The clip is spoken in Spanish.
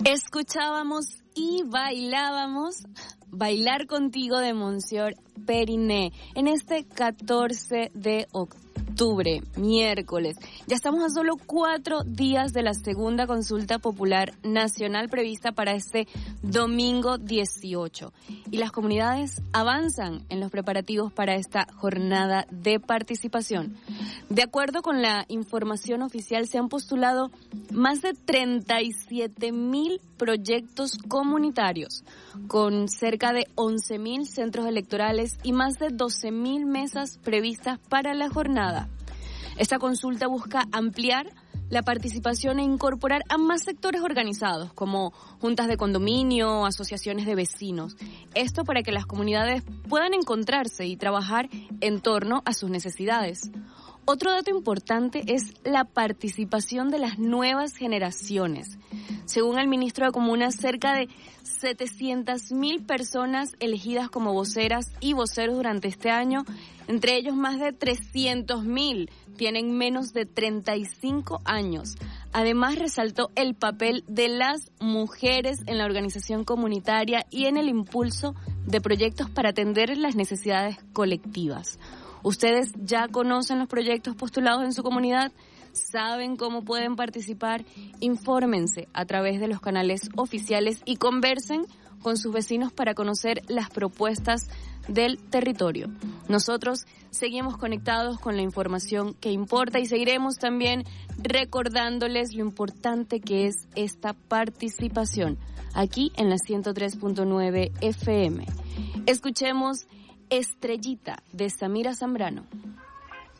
Escuchábamos y bailábamos Bailar Contigo de Monsieur Periné en este 14 de octubre, miércoles. Ya estamos a solo 4 días de la segunda consulta popular nacional prevista para este domingo 18. Y las comunidades avanzan en los preparativos para esta jornada de participación. De acuerdo con la información oficial, se han postulado más de 37,000 proyectos comunitarios, con cerca de 11,000 centros electorales y más de 12,000 mesas previstas para la jornada. Esta consulta busca ampliar la participación e incorporar a más sectores organizados, como juntas de condominio, asociaciones de vecinos. Esto para que las comunidades puedan encontrarse y trabajar en torno a sus necesidades. Otro dato importante es la participación de las nuevas generaciones. Según el ministro de Comunas, cerca de 700,000 personas elegidas como voceras y voceros durante este año, entre ellos más de 300,000 tienen menos de 35 años. Además, resaltó el papel de las mujeres en la organización comunitaria y en el impulso de proyectos para atender las necesidades colectivas. ¿Ustedes ya conocen los proyectos postulados en su comunidad? ¿Saben cómo pueden participar? Infórmense a través de los canales oficiales y conversen con sus vecinos para conocer las propuestas del territorio. Nosotros seguimos conectados con la información que importa y seguiremos también recordándoles lo importante que es esta participación aquí en la 103.9 FM. Escuchemos Estrellita de Samira Zambrano.